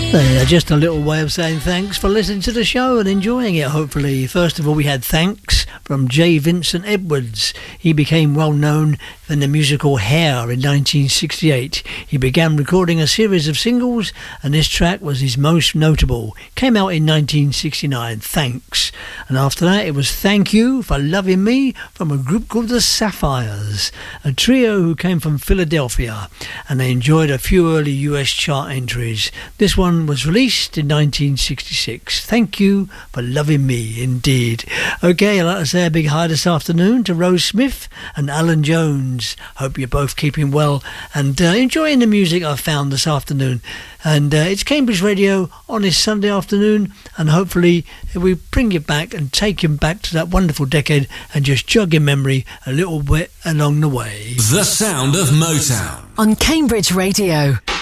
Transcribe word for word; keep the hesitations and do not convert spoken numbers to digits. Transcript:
Uh, just a little way of saying thanks for listening to the show and enjoying it, hopefully. First of all, we had Thanks from J. Vincent Edwards. He became well known in the musical Hair in nineteen sixty-eight. He began recording a series of singles, and this track was his most notable. Came out in nineteen sixty-nine, Thanks. And after that, it was Thank You for Loving Me from a group called the Sapphires, a trio who came from Philadelphia, and they enjoyed a few early U S chart entries. This one was released in nineteen sixty-six. Thank You for Loving Me, indeed. Okay, I'd like to say a big hi this afternoon to Rose Smith and Alan Jones. Hope you're both keeping well and uh, enjoying the music I've found this afternoon. And uh, it's Cambridge Radio on this Sunday afternoon, and hopefully we bring you back and take you back to that wonderful decade and just jog your memory a little bit along the way. The sound of Motown on Cambridge Radio.